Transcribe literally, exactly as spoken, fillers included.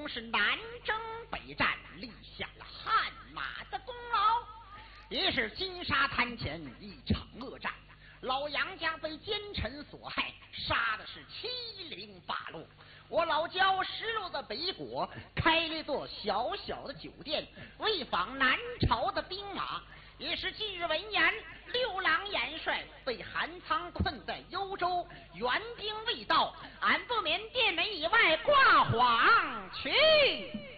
公是南征北战，立下了汗马的功劳。也是金沙滩前一场恶战，老杨家被奸臣所害，杀的是七零八落。我老焦失落的北国，开了一座小小的酒店，为访南朝的兵马。也是近日闻言，六郎元帅被韩仓困在幽州，援兵未到，俺不免殿门以外挂黄去。